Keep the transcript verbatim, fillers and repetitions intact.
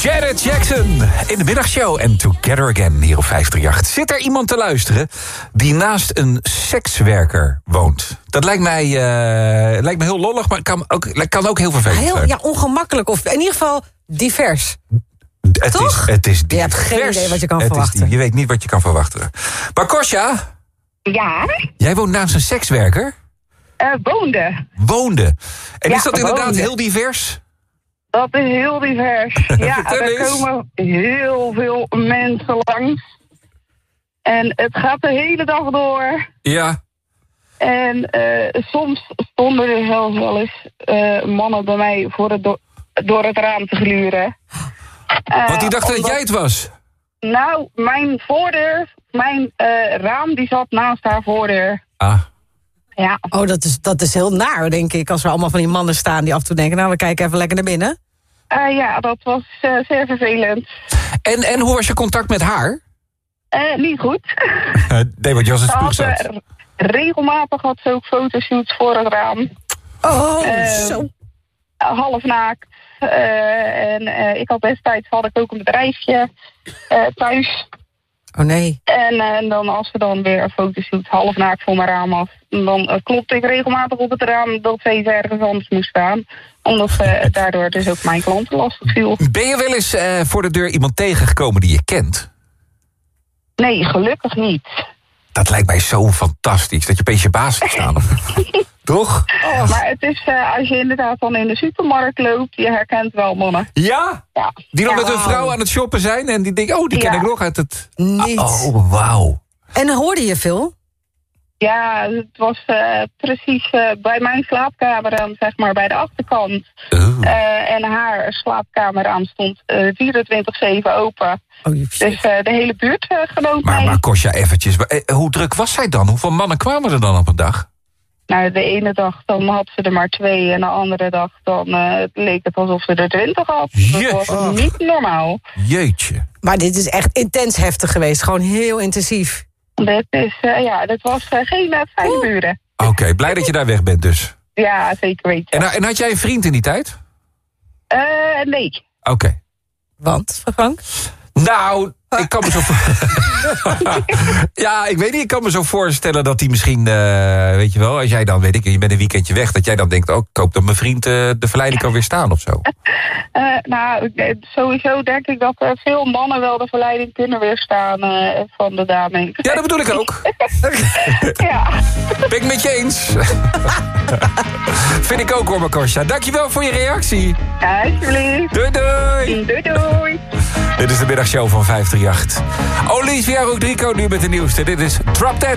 Janet Jackson in de middagshow en Together Again hier op vijfhonderdachttien. Zit er iemand te luisteren die naast een sekswerker woont? Dat lijkt mij, uh, lijkt me heel lollig, maar kan ook, kan ook heel vervelend heel, zijn. Ja, ongemakkelijk of in ieder geval divers. Het Toch? Is, het is divers. Je hebt geen idee wat je kan het verwachten. Is, je weet niet wat je kan verwachten. Maar Kostja? Ja? Jij woont naast een sekswerker? Uh, woonde. Woonde. En ja, is dat inderdaad woonde. heel divers? Dat is heel divers. Ja, er eens. komen heel veel mensen langs. En het gaat de hele dag door. Ja. En uh, soms stonden er zelfs wel eens uh, mannen bij mij voor het do- door het raam te gluren. Uh, Want die dachten omdat, dat jij het was? Nou, mijn voordeur, mijn uh, raam, die zat naast haar voordeur. Ah. Ja. Oh, dat is, dat is heel naar, denk ik. Als er allemaal van die mannen staan die af en toe denken... nou, we kijken even lekker naar binnen. Uh, ja, dat was uh, zeer vervelend. En, en hoe was je contact met haar? Uh, niet goed. Uh, nee, want je was een Ze had, spuugzat. uh, regelmatig had ze ook fotoshoots voor het raam. Oh, Uh, zo. Half naakt. Uh, en uh, ik had destijds had ik ook een bedrijfje uh, thuis. Oh nee. En, uh, en dan als ze dan weer een fotoshoot half naakt voor mijn raam af... dan uh, klopte ik regelmatig op het raam dat ze eens ergens anders moest staan. Omdat uh, daardoor dus ook mijn klanten lastig viel. Ben je wel eens uh, voor de deur iemand tegengekomen die je kent? Nee, gelukkig niet. Dat lijkt mij zo fantastisch, dat je opeens je baas ziet staan. Toch? Oh. Maar het is, uh, als je inderdaad dan in de supermarkt loopt... je herkent wel mannen. Ja? Ja. Die dan Ja. met hun vrouw aan het shoppen zijn en die denken... oh, die ken Ja. ik nog uit het... Niet. Oh, wauw. En hoorde je veel? Ja, het was uh, precies uh, bij mijn slaapkamer aan, zeg maar, bij de achterkant. Oh. Uh, en haar slaapkamer aan stond uh, vierentwintig zeven open. Oh, Dus uh, de hele buurt uh, genoot Maar, mee. maar Kostja, eventjes, maar, eh, hoe druk was zij dan? Hoeveel mannen kwamen er dan op een dag? Nou, de ene dag dan had ze er maar twee en de andere dag dan uh, leek het alsof ze er twintig had. Jeetje. Dat was niet normaal. Jeetje. Maar dit is echt intens heftig geweest. Gewoon heel intensief. Dit, is, uh, ja, dit was uh, geen uh, fijne buren. Oké, okay, blij dat je daar weg bent dus. Ja, zeker weten. En, en had jij een vriend in die tijd? Uh, nee. Oké. Okay. Want, Frank? Nou, ik kan me zo... ja, ik weet niet, ik kan me zo voorstellen dat hij misschien... Uh, weet je wel, als jij dan, weet ik, je bent een weekendje weg... dat jij dan denkt, oh, ik hoop dat mijn vriend uh, de verleiding kan weerstaan of zo. Uh, nou, sowieso denk ik dat uh, veel mannen wel de verleiding kunnen weerstaan uh, van de dame. Ja, dat bedoel ik ook. Ja. Ben ik met je eens. Vind ik ook hoor, Kostja. Dankjewel voor je reactie. Ja, alsjeblieft. Doei, doei. Doei, doei. Dit is de middagshow van vijfhonderdachttien. Olivia Rodrigo nu met de nieuwste. Dit is Drop Dead.